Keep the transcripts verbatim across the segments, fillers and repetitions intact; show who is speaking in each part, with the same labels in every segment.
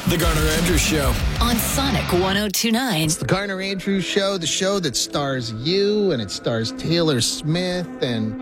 Speaker 1: The Garner Andrews Show.
Speaker 2: On Sonic one oh two point nine.
Speaker 3: It's the Garner Andrews Show, the show that stars you and it stars Taylor Smith. And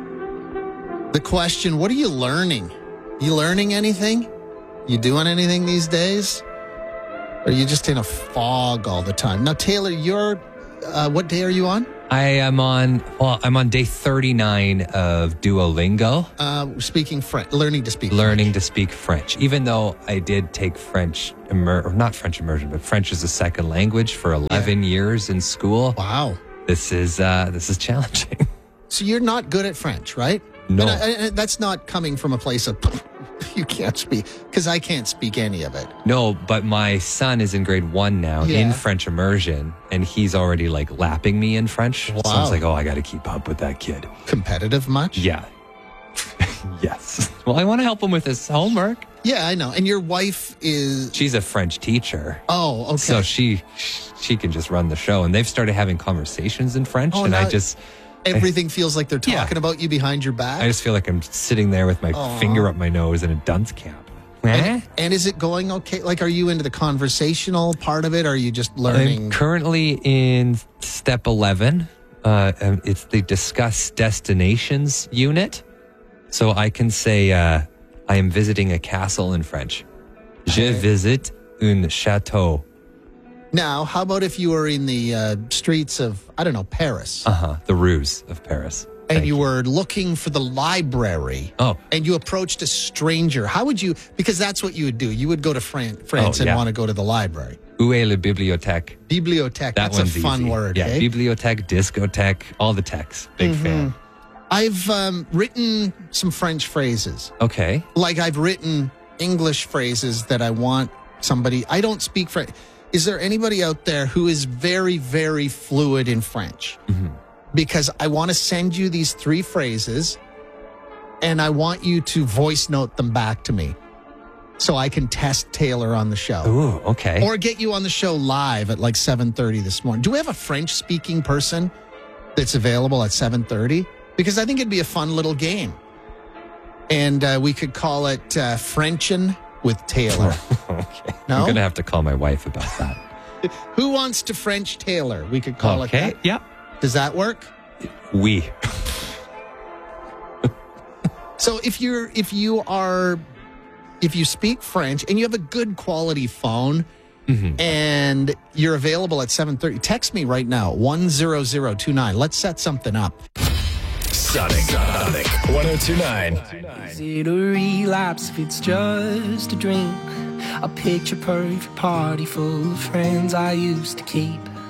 Speaker 3: the question, what are you learning? You learning anything? You doing anything these days? Or are you just in a fog all the time? Now, Taylor, you're, uh, what day are you on?
Speaker 4: I am on, well, I'm on day thirty-nine of Duolingo.
Speaker 3: Uh, speaking French, learning to speak
Speaker 4: Learning
Speaker 3: French.
Speaker 4: to speak French. Even though I did take French, immer- or not French immersion, but French as a second language for eleven yeah. years in school.
Speaker 3: Wow.
Speaker 4: This is, uh, this is challenging.
Speaker 3: So you're not good at French, right?
Speaker 4: No.
Speaker 3: And I, I, that's not coming from a place of, you can't speak, because I can't speak any of it.
Speaker 4: No, but my son is in grade one now
Speaker 3: Yeah.
Speaker 4: in French immersion, and he's already like lapping me in French.
Speaker 3: Wow.
Speaker 4: So I was like, oh, I got to keep up with that kid.
Speaker 3: Competitive much?
Speaker 4: Yeah. Yes. Well, I want to help him with his homework.
Speaker 3: Yeah, I know. And your wife is...
Speaker 4: She's a French teacher.
Speaker 3: Oh, okay.
Speaker 4: So she she can just run the show. And they've started having conversations in French.
Speaker 3: Oh,
Speaker 4: and
Speaker 3: now
Speaker 4: I just...
Speaker 3: Everything feels like they're talking
Speaker 4: Yeah.
Speaker 3: about you behind your back?
Speaker 4: I just feel like I'm sitting there with my
Speaker 3: Aw.
Speaker 4: finger up my nose in a dunce cap.
Speaker 3: And, and is it going okay? Like, are you into the conversational part of it? Or are you just learning?
Speaker 4: I'm currently in step eleven. Uh, and it's the discuss destinations unit. So I can say, uh, I am visiting a castle in French. Je visite un château.
Speaker 3: Now, how about if you were in the uh, streets of, I don't know, Paris,
Speaker 4: Uh-huh. The ruse of Paris.
Speaker 3: and
Speaker 4: Thank
Speaker 3: you were looking for the library,
Speaker 4: Oh.
Speaker 3: and you approached a stranger? How would you, because that's what you would do. You would go to Fran- France
Speaker 4: Oh,
Speaker 3: and
Speaker 4: yeah.
Speaker 3: want to go to the library.
Speaker 4: Où est la bibliothèque?
Speaker 3: Bibliothèque,
Speaker 4: That
Speaker 3: that's a
Speaker 4: one's
Speaker 3: fun
Speaker 4: easy.
Speaker 3: word,
Speaker 4: Yeah,
Speaker 3: eh?
Speaker 4: bibliothèque, discothèque, all the techs. Big fan.
Speaker 3: I've um, written some French phrases.
Speaker 4: Okay.
Speaker 3: Like I've written English phrases that I want somebody, I don't speak French. Is there anybody out there who is very, very fluid in French?
Speaker 4: Mm-hmm.
Speaker 3: Because I want to send you these three phrases and I want you to voice note them back to me so I can test Taylor on the show.
Speaker 4: Ooh, okay.
Speaker 3: Or get you on the show live at like seven thirty this morning. Do we have a French-speaking person that's available at seven thirty? Because I think it'd be a fun little game. And uh, we could call it uh, Frenchin' with Taylor.
Speaker 4: Okay.
Speaker 3: No?
Speaker 4: I'm going to have to call my wife about that.
Speaker 3: Who wants to French Taylor? We could call it
Speaker 4: Okay.
Speaker 3: that.
Speaker 4: Yep.
Speaker 3: Does that work?
Speaker 4: We.
Speaker 3: So if you're if you are if you speak French and you have a good quality phone
Speaker 4: Mm-hmm.
Speaker 3: and you're available at seven thirty, text me right now, one zero zero two nine. Let's set something up.
Speaker 1: Sonic. Sonic. one oh two point nine.
Speaker 5: Is it a relapse if it's just a drink? A picture perfect party full of friends I used to keep.